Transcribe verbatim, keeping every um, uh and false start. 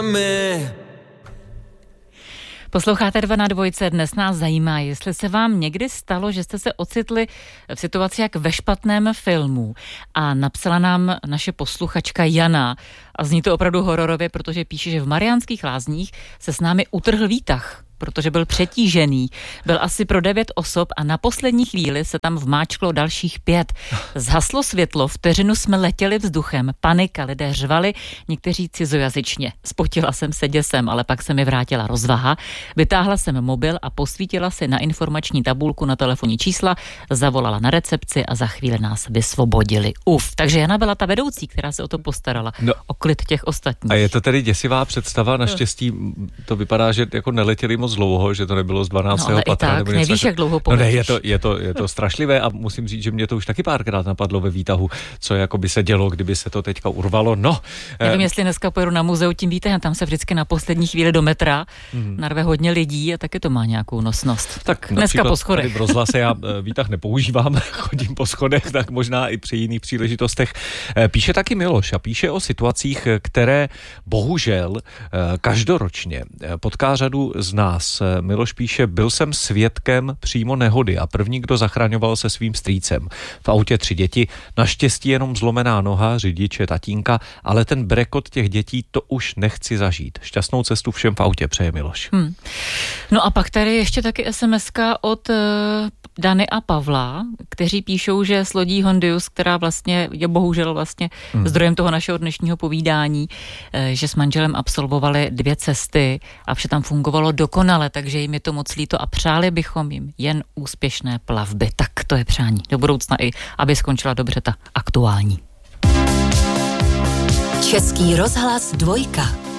Posloucháte Dva na dvojce, dnes nás zajímá, jestli se vám někdy stalo, že jste se ocitli v situaci jak ve špatném filmu. A napsala nám naše posluchačka Jana a zní to opravdu hororově, protože píše, že v Mariánských Lázních se s námi utrhl výtah, protože byl přetížený. Byl asi pro devět osob a na poslední chvíli se tam vmáčklo dalších pět. Zhaslo světlo, vteřinu jsme letěli vzduchem, panika, lidé řvali, někteří cizojazyčně. Spotila jsem se děsem, ale pak se mi vrátila rozvaha. Vytáhla jsem mobil a posvítila si na informační tabulku na telefonní čísla, zavolala na recepci a za chvíli nás vysvobodili. Uf, takže Jana byla ta vedoucí, která se o to postarala. No. O klid těch ostatních. A je to tedy děsivá představa, naštěstí to vypadá, že jako neletěli moc dlouho, že to nebylo z dvanáctého no, patra. Tak, nebo nevíš, něco, jak dlouho poletíš. No ne, je to, je, to, je to strašlivé a musím říct, že mě to už taky párkrát napadlo ve výtahu, co jako by se dělo, kdyby se to teďka urvalo. No. Nevím, eh, jestli dneska pojedu na muzeu tím výtahem, tam se vždycky na poslední chvíli do metra mm. narve hodně lidí a taky to má nějakou nosnost. Tak dneska po schodech. V rozhlase já výtah nepoužívám, chodím po schodech, tak možná i při jiných příležitostech. Píše taky Miloš a píše o situacích, které bohužel každoročně potká řadu z nás. Miloš píše, byl jsem svědkem přímo nehody a první, kdo zachraňoval se svým strýcem. V autě tři děti, naštěstí jenom zlomená noha, řidiče, tatínka, ale ten brekot těch dětí, to už nechci zažít. Šťastnou cestu všem v autě, přeje Miloš. Hmm. No a pak tady ještě taky es em eska od uh, Dany a Pavla, kteří píšou, že s lodí Hondius, která vlastně je bohužel vlastně hmm. zdrojem toho našeho dnešního povídání, uh, že s manželem absolvovali dvě cesty a vše tam fungovalo dokonale, takže jim je to moc líto a přáli bychom jim jen úspěšné plavby. Tak to je přání do budoucna i, aby skončila dobře ta aktuální. Český rozhlas dvojka.